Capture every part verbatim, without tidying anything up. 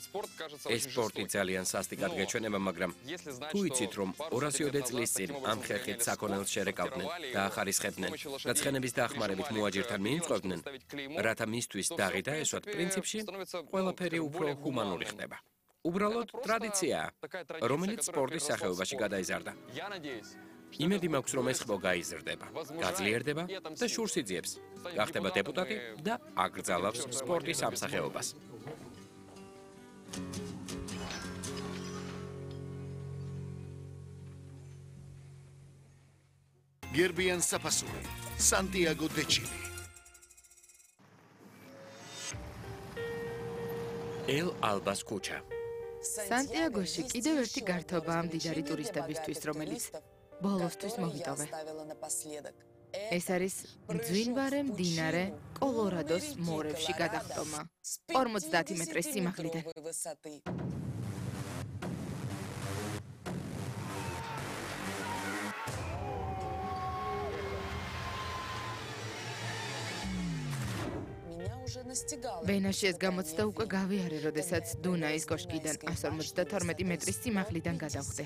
ეს სპორტი ძალიან სასტიკად გეჩვენება, მაგრამ თუ იცით, რომ ორასი ოდე წლის წინ ამ ხერხით საქონელს შერეკავდნენ და ახარისხებდნენ და ცხენების დახმარებით მოაჯირთან მიიწვევდნენ, რათა მისთვის დაღი დაესვათ, პრინციპში ყველაფერი უფრო ჰუმანური ხდება. უბრალოდ ტრადიციაა, რომელიც სპორტის სახეობაში გადაიზარდა. იმედი მაქვს, რომ ეს ხბო გაიზრდება, გაძლიერდება და შურს იძიებს, გახდება დეპუტატი და აკრძალავს სპორტის ამ სახეობას. გერბიან საფასური, სანტიაგო დე ჩილი. ელ ალბას ქუჩა. სანტიაგოში კიდევ ერთი გართობაა მდიდარი ტურისტებისთვის, რომელიც ბოლოსთვის მოვიტოვე. ეს არის მძვინვარე მდინარე კოლორადოს მორევში გადახტომა, ორმოცდაათი მეტრის სიმაღლიდან. ვენაში ეს გამოცდა უკვე გავიარე, როდესაც დუნაის კოშკიდან ასი ორმოცდათორმეტი მეტრის სიმაღლიდან გადავხდი.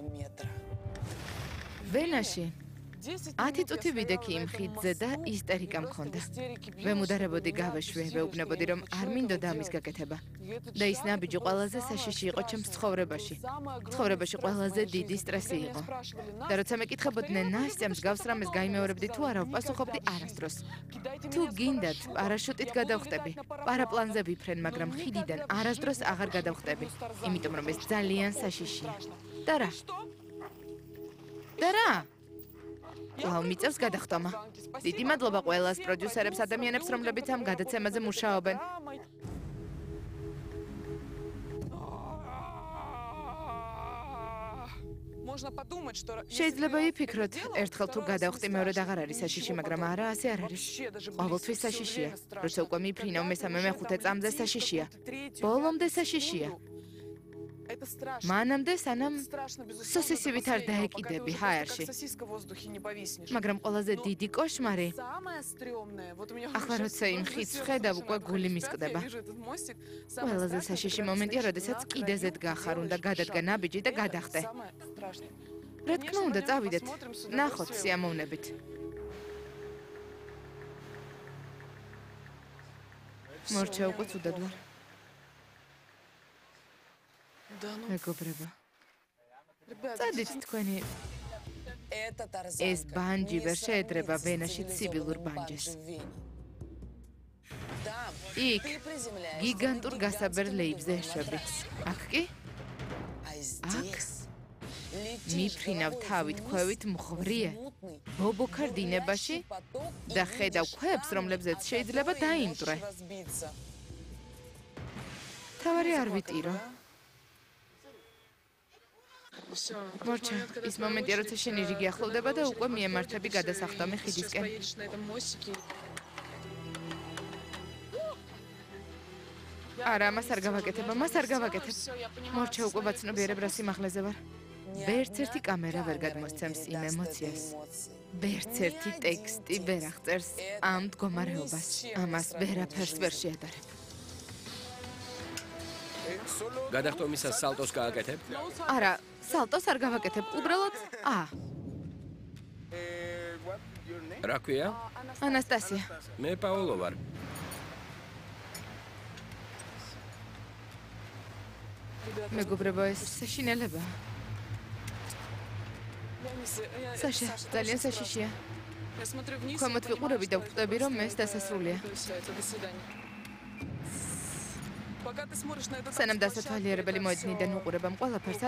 ვენაში ათი წუთი ვიდექი იმ ხიდზე და ისტერიკა მქონდა. ვემუდარებოდი გავეშვე, ვეუბნებოდი, რომ არ მინდოდა ამის გაკეთება. და ის ნაბიჯი ყველაზე საშიში იყო ჩემს ცხოვრებაში. ცხოვრებაში ყველაზე დიდი სტრესი იყო. და როცა მეკითხებოდნენ ნასტიამს გავს რამეს გაიმეორებდი თუ არა, ვპასუხობდი არასდროს. თუ გინდათ, პარაშუტით გადავხტები. პარაპლანზე ვიფრენ, მაგრამ ხიდიდან არასდროს აღარ გადავხტები, იმიტომ რომ ეს ძალიან საშიშია. და რა? და რა? ვაუ, მიწევს გადახტომა. დიდი მადლობა ყველას პროდიუსერებს, ადამიანებს, რომლებიც ამ გადაცემაზე მუშაობენ. შეიძლება იფიქროთ, ერთხელ თუ გადავხტი, მეორედ აღარ არის საშიში, მაგრამ არა, ასე არ არის. ყოველთვის საშიშია. როცა უკვე მიფრინავ მესამე მეხუთე წამზე საშიშია. ბოლომდე საშიშია. მანამდე სანამ სოსისივით არ დაეკიდები ჰაერში. მაგრამ ყველაზე დიდი კოშმარი ახლა როცა იმ ხიდს ვხედავ, უკვე გული მისკდება. ყველაზე საშიში მომენტია, როდესაც კიდეზე დგახარ, უნდა გადადგა ნაბიჯი და გადახტე. რა თქმა უნდა, წავიდეთ, ნახოთ სიამოვნებით. მორჩა უკვე ცუდად ვარ. მეგობრებო, წადით თქვენი. ეს ბანჯი ვერ შეედრება ვენაში ცივილურ ბანჯეს. იქ გიგანტურ გასაბერ ლეიბზე ეშვები. აქ კი? აქ? მიფრინავ თავით ქვევით მღვრიე, ბობოქარ დინებაში და ხედავ ქვებს, რომლებზეც შეიძლება დაიმტვრე. თავარი არ ვიტირო. მორჩა, ის მომენტია, როცა შენი რიგი ახლოვდება და უკვე მიემართები გადასახტომი ხიდისკენ. არა, მას არ გავაკეთებ, მას არ გავაკეთებ. მორჩა, უკვე ვაცნობიერებ, რა სიმაღლეზე ვარ. ვერც ერთი კამერა ვერ გადმოსცემს იმ ემოციას. ვერც ერთი ტექსტი ვერ აღწერს ამ მდგომარეობას. ამას ვერაფერს ვერ შეადარებ. გადახტომისას სალტოს გააკეთებ? არა, სალტოს არ გავაკეთებ, უბრალოდ ა. რა ქვია? ანასტასია. მე პაოლო ვარ. მეგობრებო, ეს საშინელებაა. საშა, ძალიან საშიშია. ქვემოთ ვიყურები და ვხვდები, რომ ეს დასასრულია. სანამ დასათვალიერებელი მოედნიდან უყურებ ამ ყველაფერს,